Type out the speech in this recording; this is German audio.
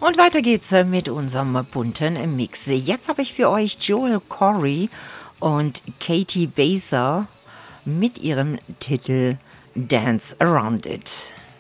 Und weiter geht's mit unserem bunten Mix. Jetzt habe ich für euch Joel Corry und Katie Baser mit ihrem Titel Dance Around It.